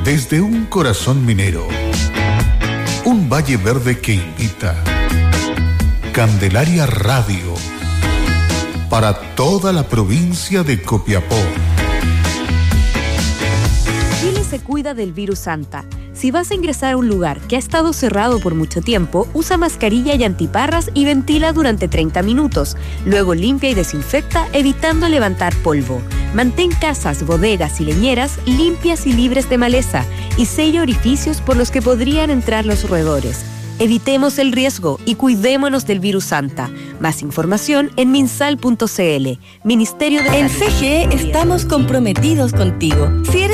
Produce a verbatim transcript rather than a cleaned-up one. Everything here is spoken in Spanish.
Desde un corazón minero, un valle verde que invita. Candelaria Radio, para toda la provincia de Copiapó. Chile se cuida del virus Anta. Si vas a ingresar a un lugar que ha estado cerrado por mucho tiempo, usa mascarilla y antiparras y ventila durante treinta minutos. Luego limpia y desinfecta, evitando levantar polvo. Mantén casas, bodegas y leñeras limpias y libres de maleza y sella orificios por los que podrían entrar los roedores. Evitemos el riesgo y cuidémonos del virus Anta. Más información en minsal punto c l. Ministerio de En C G E estamos comprometidos contigo. Si eres